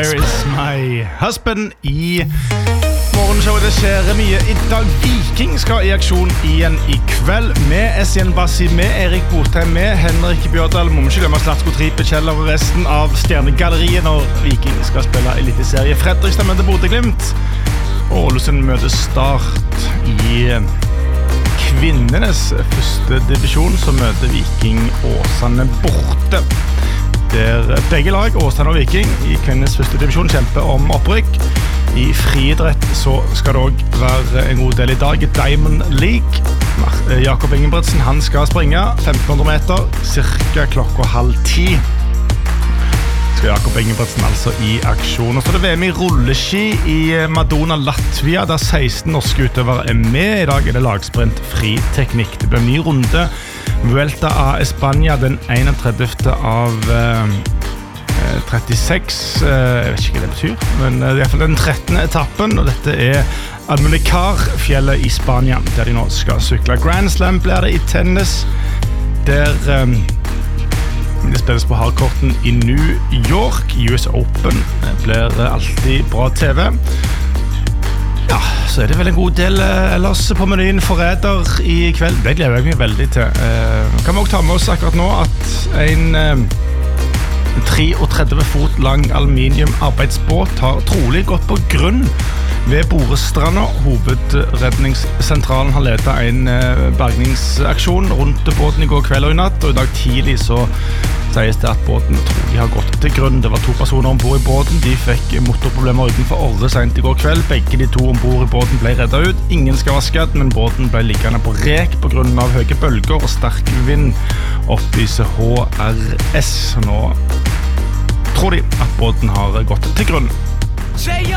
Where is my husband I morgenshowet det skjer mye I dag Viking skal I aksjon igjen I kveld med Essien Bassi, med Erik Botheim, med Henrik Bjørdal må vi ikke glemme Slatko Tripe-Kjeller og resten av stjernegalleriet når Viking skal spille eliteserie Fredrikstad møter Bodø/Glimt og Ålesund møter Start I kvinnenes første divisjon så møter Viking Åsane borte der begge lag, Åsane og Viking I kvinnenes første divisjon kjemper om opprykk I friidrett så skal det også være en god del I dag I Diamond League Jakob Ingebrigtsen, han skal springe 1500 meter, cirka klokka 9:30 skal Jakob Ingebrigtsen altså I aksjon og så det VM I rulleski I Madonna Latvia der 16 norske utøvere med I dag det lagsprint friteknikk det blir en ny runde Vuelta a España den 31. av 36 jeg vet ikke hva det betyr men det I hvert fall den 13. etappen og dette Almunicar-fjellet I Spania der de nå skal sykle Grand Slam blir det I tennis der det spilles på hardkorten I New York US Open blir alltid bra TV ja, så det vel en god del ellers på menyen forræder I kveld det gleder jeg meg veldig til kan vi også ta med oss akkurat nå at en 33 fot lang aluminium arbeidsbåt har trolig gått på grunn ved Borestranda. Hovedredningssentralen har ledet en bergningsaksjon rundt båten I går kveld og I natt, og I dag tidlig så sies det at båten trolig har gått til grunn. Det var 2 personer ombord I båten, de fikk motorproblemer utenfor Orre sent I går kveld. Begge de 2 ombord I båten ble reddet ut. Ingen skal være skadd, men båten ble liggende på rek på grunn av høye bølger og sterk vind, opplyser HRS. Nå tror de at båten har gått til grunn.